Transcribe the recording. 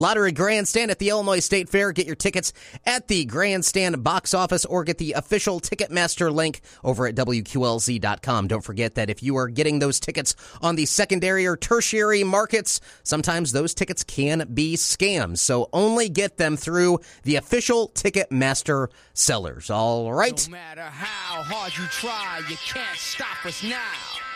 Lottery Grandstand at the Illinois State Fair. Get your tickets at the Grandstand box office or get the official Ticketmaster link over at WQLZ.com. Don't forget that if you are getting those tickets on the secondary or tertiary markets, sometimes those tickets can be scams. So only get them through the official Ticketmaster sellers. All right. No matter how hard you try, you can't stop us now.